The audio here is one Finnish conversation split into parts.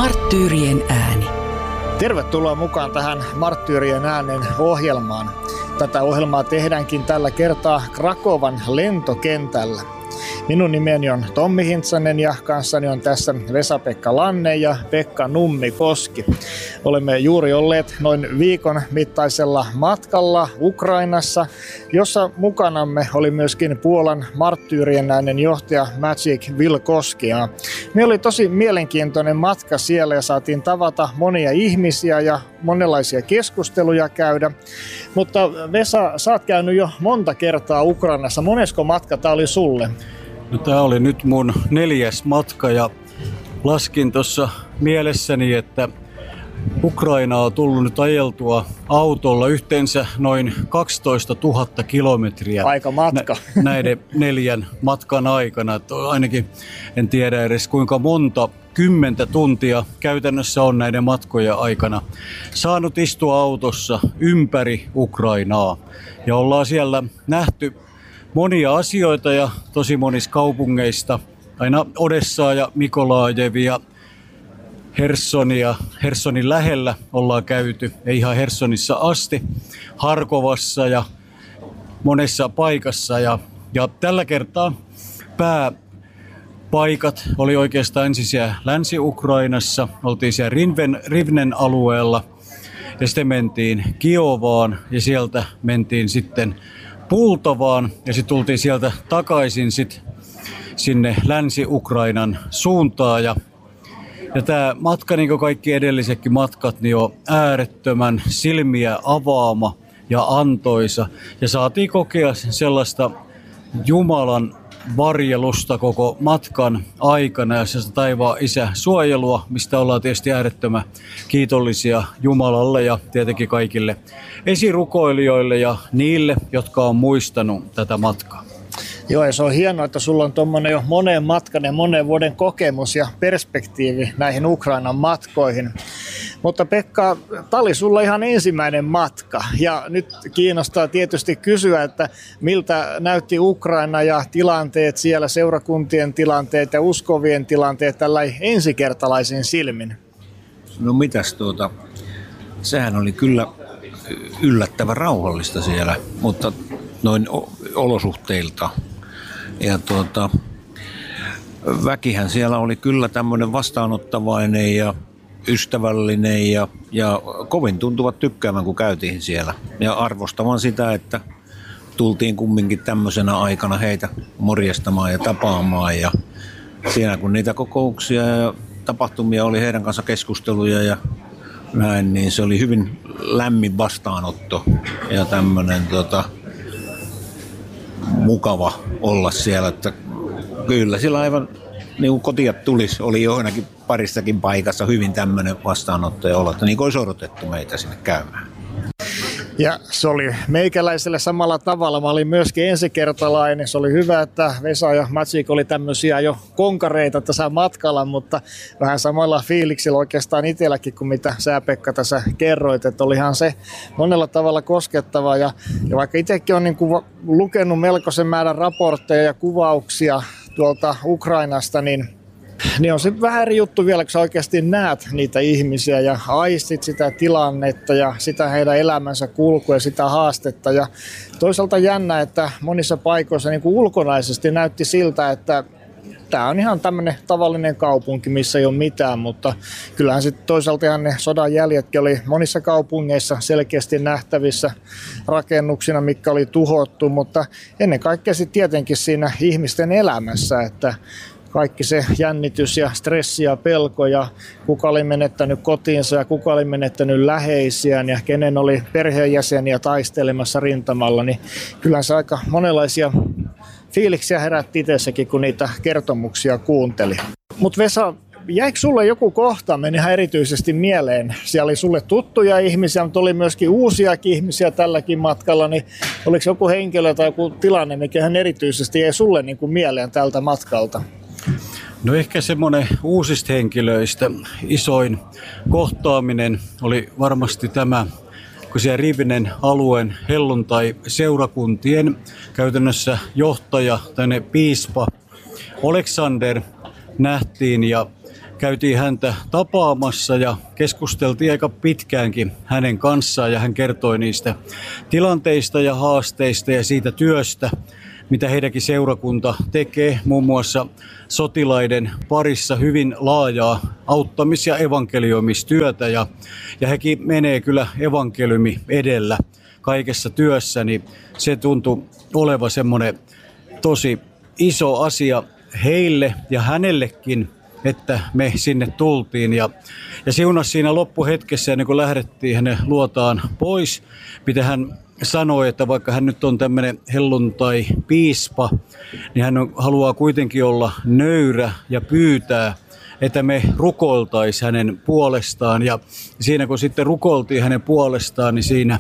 Marttyyrien ääni. Tervetuloa mukaan tähän Marttyyrien äänen ohjelmaan. Tätä ohjelmaa tehdäänkin tällä kertaa Krakowan lentokentällä. Minun nimeni on Tommi Hintsanen ja kanssani on tässä Vesa-Pekka Lanne ja Pekka Nummi-Koski. Olemme juuri olleet noin viikon mittaisella matkalla Ukrainassa, jossa mukanamme oli myöskin Puolan Marttyyrien äänen johtaja Maciej Wilkowski. Me oli tosi mielenkiintoinen matka siellä ja saatiin tavata monia ihmisiä ja monenlaisia keskusteluja käydä. Mutta Vesa, sä oot käynyt jo monta kertaa Ukrainassa. Monesko matka tää oli sulle? No, tämä oli nyt mun 4. matka ja laskin tuossa mielessäni, että Ukrainaa on tullut nyt ajeltua autolla yhteensä noin 12 000 kilometriä. Aika matka. Näiden 4 matkan aikana. Ainakin en tiedä edes kuinka monta 10 tuntia käytännössä on näiden matkojen aikana saanut istua autossa ympäri Ukrainaa. Ja ollaan siellä nähty monia asioita ja tosi monista kaupungeista, aina Odessaa ja Mikolajevia, Hersonin lähellä ollaan käyty, ei ihan Hersonissa asti, Harkovassa ja monessa paikassa. Ja tällä kertaa pääpaikat oli oikeastaan ensin siellä Länsi-Ukrainassa, oltiin siellä Rivnen alueella ja sitten mentiin Kiovaan ja sieltä mentiin sitten Pultovaan ja sitten tultiin sieltä takaisin sinne Länsi-Ukrainan suuntaan. Ja tämä matka, niin kuin kaikki edellisetkin matkat, niin on äärettömän silmiä avaama ja antoisa. Ja saatiin kokea sellaista Jumalan varjelusta koko matkan aikana ja sellaista taivaan isä suojelua, mistä ollaan tietysti äärettömän kiitollisia Jumalalle ja tietenkin kaikille esirukoilijoille ja niille, jotka on muistanut tätä matkaa. Joo, ja se on hienoa, että sulla on tuommoinen jo moneen matkan ja monen vuoden kokemus ja perspektiivi näihin Ukrainan matkoihin. Mutta Pekka, tämä oli sulla ihan ensimmäinen matka ja nyt kiinnostaa tietysti kysyä, että miltä näytti Ukraina ja tilanteet siellä, seurakuntien tilanteet ja uskovien tilanteet tällä ensikertalaisin silmin? No mitäs sehän oli kyllä yllättävän rauhallista siellä, mutta noin olosuhteilta. Ja väkihän siellä oli kyllä tämmöinen vastaanottavainen ja ystävällinen ja kovin tuntuvat tykkäävän, kun käytiin siellä. Ja arvostavan sitä, että tultiin kumminkin tämmöisenä aikana heitä morjestamaan ja tapaamaan. Ja siinä kun niitä kokouksia ja tapahtumia oli heidän kanssa keskusteluja ja näin, niin se oli hyvin lämmin vastaanotto ja tämmöinen mukava olla siellä, että kyllä sillä aivan niin kuin kotia tulisi, oli jo ainakin parissakin paikassa hyvin tämmöinen vastaanotto ja olla, että niin kuin olisi odotettu meitä sinne käymään. Ja se oli meikäläiselle samalla tavalla. Mä olin myöskin ensikertalainen. Se oli hyvä, että Vesa ja Maciej oli tämmöisiä jo konkareita tässä matkalla, mutta vähän samalla fiiliksillä oikeastaan itselläkin kuin mitä sä, Pekka, tässä kerroit. Että olihan se monella tavalla koskettava. Ja vaikka itsekin on niin kuin lukenut melkoisen määrän raportteja ja kuvauksia tuolta Ukrainasta, niin on se vähän eri juttu vielä, kun sä oikeasti näet niitä ihmisiä ja aistit sitä tilannetta ja sitä heidän elämänsä kulkua ja sitä haastetta. Ja toisaalta jännä, että monissa paikoissa niin kuin ulkonaisesti näytti siltä, että tämä on ihan tämmöinen tavallinen kaupunki, missä ei ole mitään, mutta kyllähän sitten toisaalta ihan ne sodan jäljetkin oli monissa kaupungeissa selkeästi nähtävissä rakennuksina, mitkä oli tuhottu, mutta ennen kaikkea sitten tietenkin siinä ihmisten elämässä, että kaikki se jännitys ja stressi ja pelko ja kuka oli menettänyt kotiinsa ja kuka oli menettänyt läheisiään ja kenen oli perheenjäseniä taistelemassa rintamalla, niin kyllä se aika monenlaisia fiiliksiä herätti itsessäkin, kun niitä kertomuksia kuunteli. Mutta Vesa, jäikö sulle joku kohta meni ihan erityisesti mieleen? Siellä oli sulle tuttuja ihmisiä, mutta oli myöskin uusiakin ihmisiä tälläkin matkalla, niin oliko joku henkilö tai joku tilanne, mikä ihan erityisesti jäi sulle niin kuin mieleen tältä matkalta? No ehkä semmoinen uusista henkilöistä isoin kohtaaminen oli varmasti tämä, kun siellä Rivnen alueen helluntai-seurakuntien käytännössä johtaja, tänne piispa Alexander nähtiin ja käytiin häntä tapaamassa ja keskusteltiin aika pitkäänkin hänen kanssaan ja hän kertoi niistä tilanteista ja haasteista ja siitä työstä, mitä heidänkin seurakunta tekee, muun muassa sotilaiden parissa hyvin laajaa auttamis- ja evankelioimistyötä ja hekin menee kyllä evankeliumi edellä kaikessa työssä, niin se tuntui olevan semmoinen tosi iso asia heille ja hänellekin, että me sinne tultiin ja siunasi siinä loppuhetkessä, ennen kuin lähdettiin hänen luotaan pois, mitä hän sanoi, että vaikka hän nyt on tämmöinen helluntai-piispa, niin hän haluaa kuitenkin olla nöyrä ja pyytää, että me rukoiltaisiin hänen puolestaan. Ja siinä kun sitten rukoiltiin hänen puolestaan, niin siinä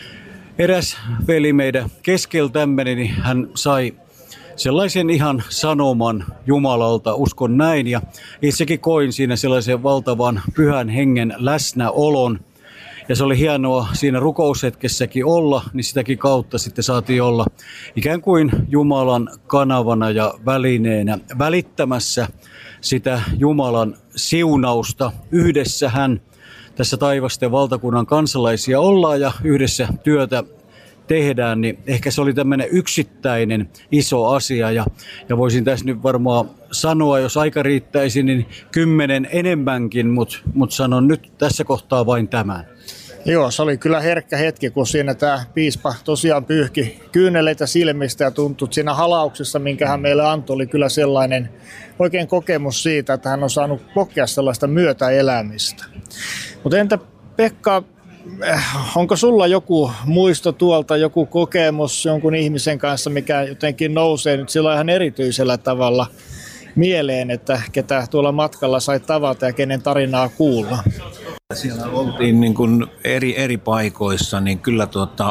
eräs veli meidän keskeltämme, niin hän sai sellaisen ihan sanoman Jumalalta, uskon näin. Ja itsekin koin siinä sellaisen valtavan pyhän hengen läsnäolon. Ja se oli hienoa siinä rukoushetkessäkin olla, niin sitäkin kautta sitten saatiin olla ikään kuin Jumalan kanavana ja välineenä välittämässä sitä Jumalan siunausta. Yhdessä hän tässä taivasten valtakunnan kansalaisia ollaan ja yhdessä työtä tehdään, niin ehkä se oli tämmöinen yksittäinen iso asia ja voisin tässä nyt varmaan sanoa, jos aika riittäisi, niin 10 enemmänkin, mutta sanon nyt tässä kohtaa vain tämän. Joo, se oli kyllä herkkä hetki, kun siinä tämä piispa tosiaan pyyhki kyyneleitä silmistä ja tuntui siinä halauksessa, minkä hän meille antoi, oli kyllä sellainen oikein kokemus siitä, että hän on saanut kokea sellaista myötäelämistä. Mutta entä Pekka, onko sulla joku muisto tuolta, joku kokemus jonkun ihmisen kanssa, mikä jotenkin nousee nyt sillä ihan erityisellä tavalla mieleen, että ketä tuolla matkalla sai tavata ja kenen tarinaa kuulla? Siellä oltiin niin kuin eri paikoissa, niin kyllä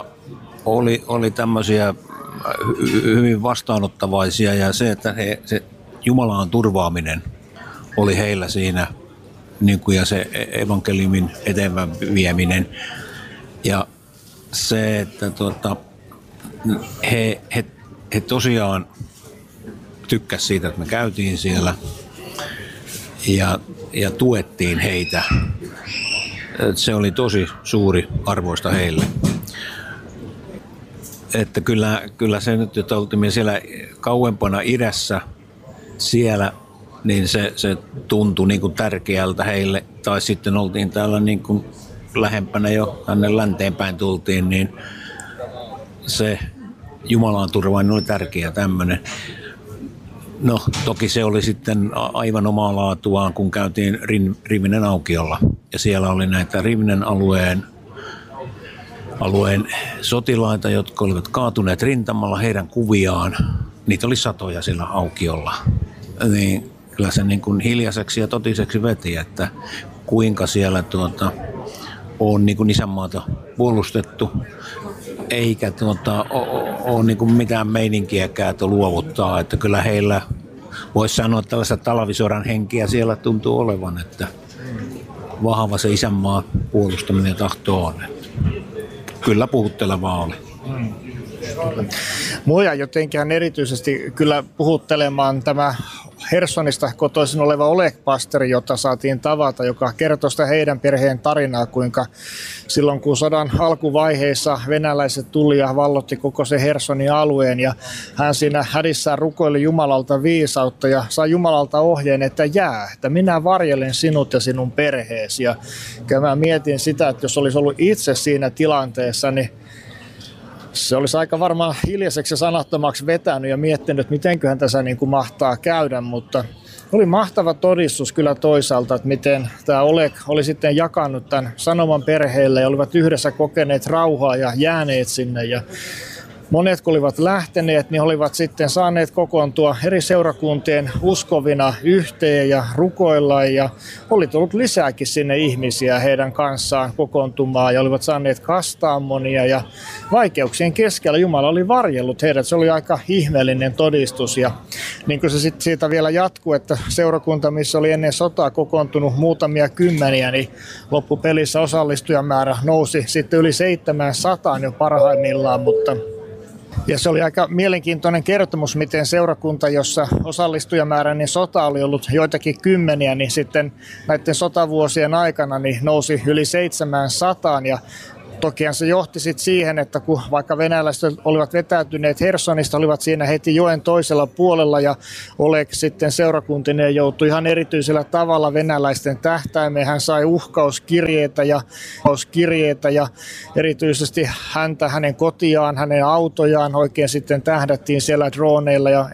oli tämmöisiä hyvin vastaanottavaisia ja se, että se Jumalan turvaaminen oli heillä siinä niin kuin, ja se evankeliumin eteenpäin vieminen. Ja se, että he tosiaan tykkäsivät siitä, että me käytiin siellä ja tuettiin heitä. Se oli tosi suuri arvoista heille. Että kyllä se nyt, että oltiin siellä kauempana idässä siellä, niin se tuntui niin kuin tärkeältä heille. Tai sitten oltiin täällä niin kuin lähempänä jo tänne länteen päin tultiin, niin se Jumalan turvaaminen oli tärkeä tämmöinen. No toki se oli sitten aivan omaa laatuaan, kun käytiin Rivinen aukiolla. Ja siellä oli näitä Rivinen alueen sotilaita, jotka olivat kaatuneet rintamalla, heidän kuviaan. Niitä oli satoja sillä aukiolla. Niin kyllä se niin kuin hiljaiseksi ja totiseksi veti, että kuinka siellä on niin kuin isänmaata puolustettu. Eikä ole niin kuin mitään meininkiäkään luovuttaa, että kyllä heillä voisi sanoa, että tällaista talvisodan henkiä siellä tuntuu olevan, että vahva se isänmaan puolustaminen ja tahto on. Että kyllä puhuttelevaa oli. Mua jotenkin erityisesti kyllä puhuttelemaan tämä Hersonista kotoisin oleva Oleg-pastori, jota saatiin tavata, joka kertoi sitä heidän perheen tarinaa, kuinka silloin kun sodan alkuvaiheissa venäläiset tuli ja vallotti koko se Hersonin alueen ja hän siinä hädissään rukoili Jumalalta viisautta ja sai Jumalalta ohjeen, että että minä varjelen sinut ja sinun perheesi. Ja mä mietin sitä, että jos olisi ollut itse siinä tilanteessa, niin se olisi aika varmaan hiljaiseksi ja sanattomaksi vetänyt ja miettinyt, että mitenköhän tässä niin kuin mahtaa käydä, mutta oli mahtava todistus kyllä toisaalta, että miten tämä Oleg oli sitten jakanut tämän sanoman perheelle ja olivat yhdessä kokeneet rauhaa ja jääneet sinne ja monet kun olivat lähteneet, niin olivat sitten saaneet kokoontua eri seurakuntien uskovina yhteen ja rukoilla ja oli tullut lisääkin sinne ihmisiä heidän kanssaan kokoontumaan ja olivat saaneet kastaa monia ja vaikeuksien keskellä Jumala oli varjellut heidät. Se oli aika ihmeellinen todistus ja niin kuin se sitten siitä vielä jatkuu, että seurakunta, missä oli ennen sotaa kokoontunut muutamia kymmeniä, niin loppupelissä osallistujamäärä nousi sitten yli 700 jo parhaimmillaan, mutta Ja se oli aika mielenkiintoinen kertomus, miten seurakunta, jossa osallistujamääräinen sota oli ollut joitakin kymmeniä, niin sitten näiden sotavuosien aikana niin nousi yli 700 ja tokihan se johti sitten siihen, että kun vaikka venäläiset olivat vetäytyneet Hersonista, olivat siinä heti joen toisella puolella ja Oleg sitten seurakuntineen joutui ihan erityisellä tavalla venäläisten tähtäimeen. Hän sai uhkauskirjeitä ja erityisesti hänen kotiaan, hänen autojaan oikein sitten tähdättiin siellä droneilla ja